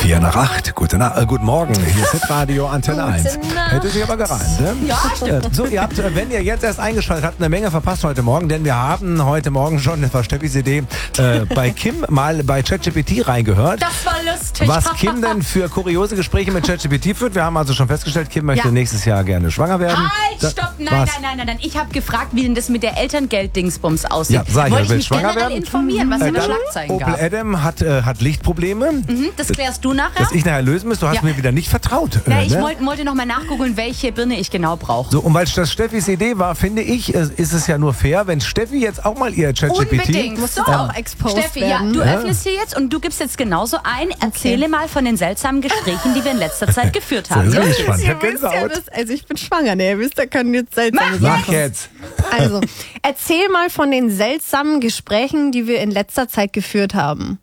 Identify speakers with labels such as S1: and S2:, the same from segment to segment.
S1: 7:04. Guten Morgen, hier ist Hitradio Antenne 1. Hätte sich aber gereimt, ne?
S2: Ja, stimmt.
S1: So, ihr habt, wenn ihr jetzt erst eingeschaltet habt, eine Menge verpasst heute Morgen, denn wir haben heute Morgen schon, das war Steffis Idee, bei Kim mal bei ChatGPT reingehört.
S2: Das war lustig.
S1: Was Kim denn für kuriose Gespräche mit ChatGPT führt. Wir haben also schon festgestellt, Kim möchte nächstes Jahr gerne schwanger werden.
S2: Halt, stopp, nein. Ich habe gefragt, wie denn das mit der Elterngeld-Dingsbums aussieht.
S1: Ja, sag ich,
S2: wollte ich
S1: will
S2: mich
S1: schwanger
S2: generell
S1: werden?
S2: informieren, was in den
S1: Dann
S2: Schlagzeilen
S1: Opel
S2: gab.
S1: Adam hat Lichtprobleme.
S2: Das klärst du nachher?
S1: Dass ich nachher lösen muss. Du hast mir wieder nicht vertraut.
S2: Ja, ich
S1: ne?
S2: wollte noch mal nachgucken, welche Birne ich genau brauche.
S1: So, und weil das Steffis Idee war, finde ich, ist es ja nur fair, wenn Steffi jetzt auch mal ihr ChatGPT...
S2: Unbedingt.
S3: Muss das auch exposed
S2: Steffi,
S3: werden?
S2: du öffnest hier jetzt und du gibst jetzt genauso ein. Erzähle mal von den seltsamen Gesprächen, die wir in letzter Zeit geführt haben.
S1: So,
S2: Ja?
S1: ich spannend. Ich hab
S3: Ihr wisst ja,
S1: Gänsehaut.
S3: also ich bin schwanger, ne? Ihr wisst, da können jetzt seltsame Sachen.
S1: Mach jetzt.
S3: Also, erzähl mal von den seltsamen Gesprächen, die wir in letzter Zeit geführt haben.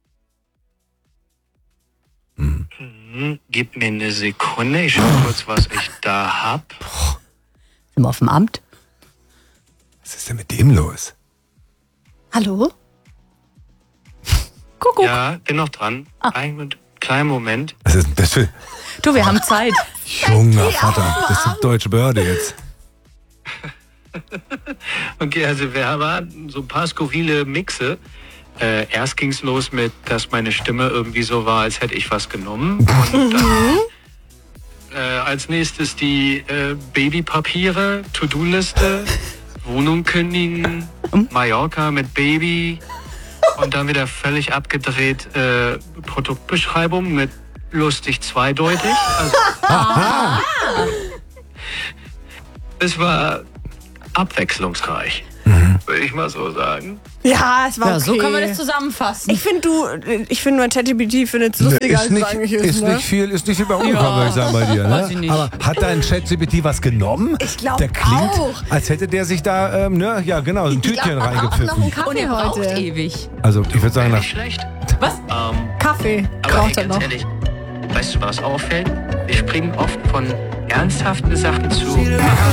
S4: Gib mir eine Sekunde, ich schau kurz, was ich da hab.
S2: Sind wir auf dem Amt?
S1: Was ist denn mit dem los?
S3: Hallo? Kuckuck.
S4: Ja, bin noch dran. Einen kleinen Moment.
S1: Was ist denn das für...
S2: Du, wir haben Zeit.
S1: Junger Vater, das ist eine deutsche Behörde jetzt.
S4: Okay, also wir haben so ein paar skurrile Mixe. Erst ging's los mit, dass meine Stimme irgendwie so war, als hätte ich was genommen. Und dann als nächstes die Babypapiere, To-Do-Liste, Wohnung kündigen, Mallorca mit Baby und dann wieder völlig abgedreht Produktbeschreibung mit lustig zweideutig. Also, es war abwechslungsreich, würde ich mal so sagen.
S3: Ja, es war okay.
S2: Ja, so kann man das zusammenfassen.
S3: Ich finde nur ChatGPT findet es lustiger, als es eigentlich ist.
S1: Ist nicht viel bei umgekommen, würde ich sagen, bei dir.
S2: Weiß
S1: Ne?
S2: ich nicht.
S1: Aber hat dein ChatGPT was genommen?
S3: Ich glaub
S1: Der klingt,
S3: auch.
S1: als hätte der sich da, ein Tütchen
S3: noch einen
S1: reingepfiffen.
S3: Kaffee
S2: Und er braucht
S3: heute.
S2: ewig.
S1: Also, ich würde sagen,
S4: Nicht schlecht.
S2: Was?
S3: Kaffee
S4: Aber
S3: braucht er
S4: ganz
S3: noch.
S4: ehrlich, weißt du, was auffällt? Wir springen oft von ernsthaften Sachen zu